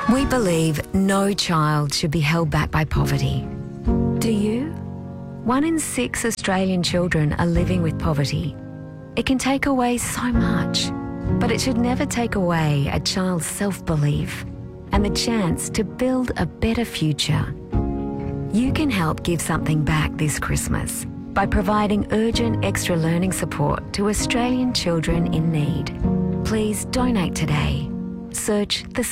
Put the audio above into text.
We believe no child should be held back by poverty. Do you? 1 in 6 Australian children are living with poverty. It can take away so much, but it should never take away a child's self-belief and the chance to build a better future. You can help give something back this Christmas by providing urgent extra learning support to Australian children in need. Please donate today. Search the